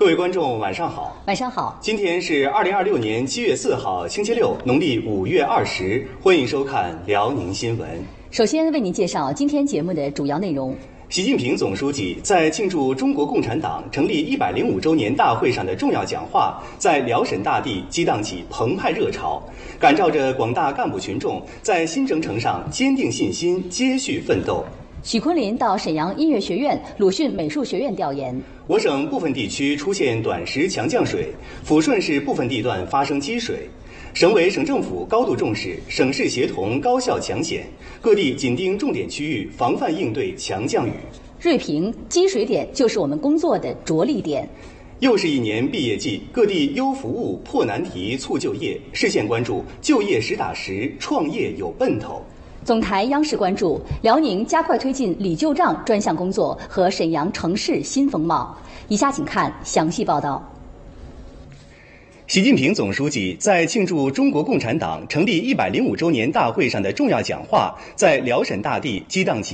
各位观众，晚上好。 晚上好。 今天是2026年7月4号，星期六，农历5月20，欢迎收看辽宁新闻。 首先为您介绍今天节目的主要内容。 习近平总书记在庆祝中国共产党成立105周年大会上的重要讲话，在辽沈大地激荡起澎湃热潮，感召着广大干部群众在新征程上坚定信心，接续奋斗。 许昆林到沈阳音乐学院、鲁迅美术学院调研。 我省部分地区出现短时强降水，抚顺市部分地段发生积水。省委省政府高度重视，省市协同高效抢险，各地紧盯重点区域，防范应对强降雨。 锐评：积水点就是我们工作的着力点。 又是一年毕业季，各地优服务、破难题、促就业，市县关注就业实打实，创业有奔头。 总台央视关注辽宁加快推进理旧账专项工作和沈阳城市新风貌。以下请看详细报道。 习近平总书记在庆祝中国共产党成立105周年大会上的重要讲话，在辽沈大地激荡起